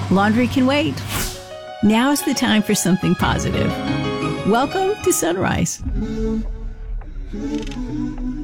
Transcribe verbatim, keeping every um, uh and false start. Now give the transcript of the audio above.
Laundry can wait. Now is the time for something positive. Welcome to Sunrise.